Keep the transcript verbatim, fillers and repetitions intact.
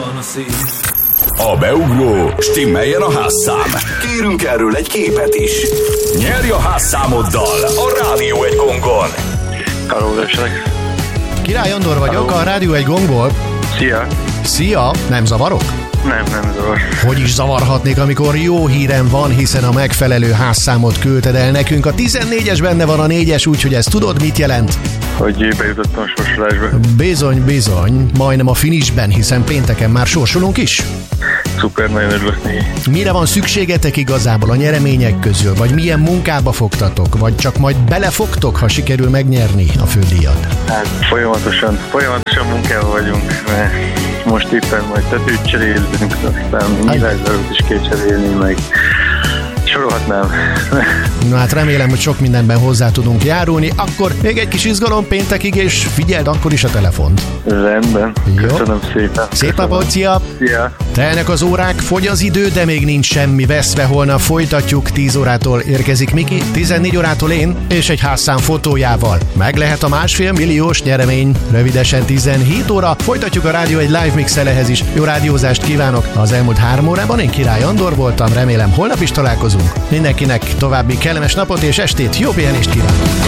van a szív. A beugró stimmeljen a házszám. Kérünk erről egy képet is. Nyerj a házszámoddal a Rádió egy gongon. Halló, Vesek. Király Andor vagyok, Halló. A Rádió egy gongból. Szia. Szia, nem zavarok? Nem, nem zavar. Hogy is zavarhatnék, amikor jó hírem van, hiszen a megfelelő házszámot küldted el nekünk. A tizennégyes benne van a négyes, úgyhogy ezt tudod, mit jelent? Hogy bejutottam a sorsolásba. Bizony, bizony. Majdnem a finishben, hiszen pénteken már sorsolunk is. Szuper, nagyon örülök neki. Mire van szükségetek igazából a nyeremények közül? Vagy milyen munkába fogtatok? Vagy csak majd belefogtok, ha sikerül megnyerni a fődíjat? Hát folyamatosan, folyamatosan munkában vagyunk, mert most éppen majd tetőt cserélünk, aztán nyilászárót is kell cserélni, meg sorolhatnám. Na hát remélem, hogy sok mindenben hozzá tudunk járulni. Akkor még egy kis izgalom péntekig, és figyeld akkor is a telefont. Rendben. Jó. Köszönöm szépen. Szép napot, szia! Szia! Telnek az órák, fogy az idő, de még nincs semmi veszve. Holnap folytatjuk, tíz órától érkezik Miki, tizennégy órától én, és egy házszám fotójával. Meg lehet a másfél milliós nyeremény. Rövidesen tizenhét óra. Folytatjuk a rádió egy live mixelehez is. Jó rádiózást kívánok! Az elmúlt három órában én Király Andor voltam, remélem holnap is találkozunk. Mindenkinek további kellemes napot és estét, jó pihenést kívánok!